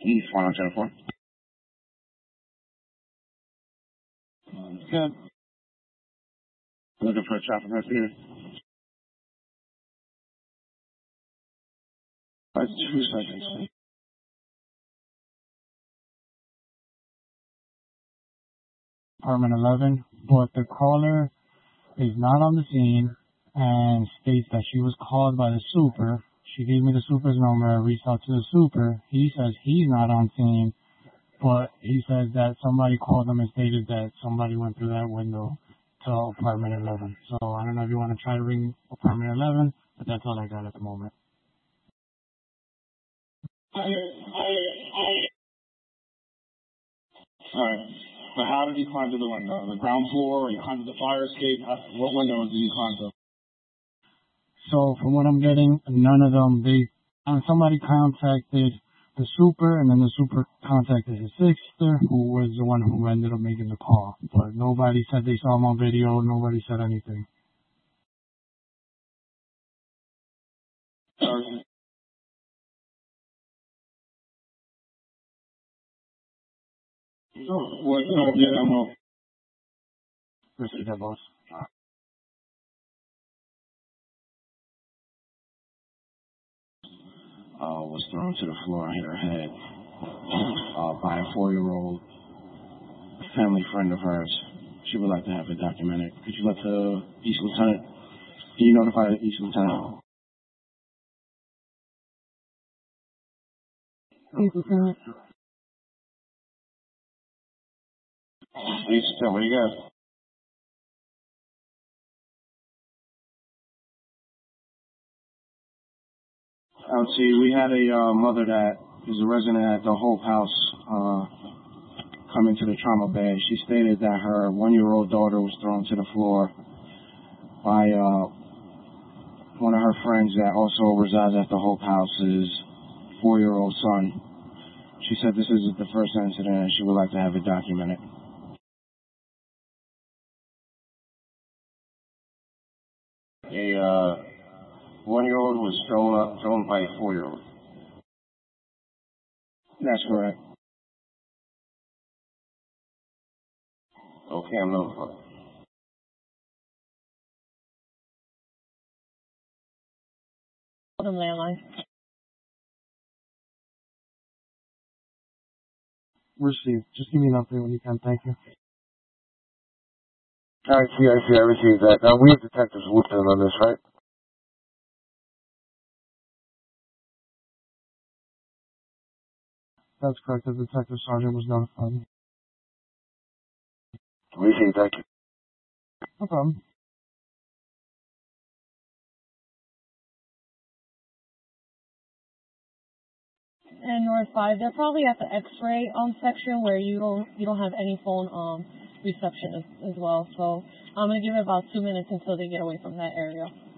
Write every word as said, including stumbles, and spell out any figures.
East one oh ten four. Good. Looking for a traffic investigator. That's two seconds. Apartment eleven, but the caller is not on the scene and states that she was called by the super. She gave me the super's number. I reached out to the super. He says he's not on scene, but he says that somebody called him and stated that somebody went through that window to apartment eleven. So I don't know if you want to try to ring apartment eleven, but that's all I got at the moment. Alright. But how did he climb to the window? The ground floor, or he climbed to the fire escape? What window did he climb to? So from what I'm getting, none of them, they, uh, somebody contacted the super, and then the super contacted his sister, who was the one who ended up making the call. But nobody said they saw him on video, nobody said anything. Okay. Oh, what, oh, yeah, I'm well. Proceed, boss. Uh, was thrown to the floor and hit her head uh, by a four-year-old family friend of hers. She would like to have it documented. Could you let the East Lieutenant, can you notify the East Lieutenant? East Lieutenant. East Lieutenant, what do you got? Um, see, we had a uh, mother that is a resident at the Hope House uh, come into the trauma bay. She stated that her one-year-old daughter was thrown to the floor by uh, one of her friends that also resides at the Hope House's four-year-old son. She said this isn't the first incident and she would like to have it documented. A uh, one-year-old was thrown up, thrown by a four-year-old. That's correct. Okay, I'm notified. Landline. Received. Just give me an update when you can. Thank you. I see, I see, I received that. Now, we have detectives looped in on this, right? That's correct. The detective sergeant was notified. Received, thank you. No problem. And North five, they're probably at the X-ray um section where you don't you don't have any phone um reception as, as well. So I'm gonna give it about two minutes until they get away from that area.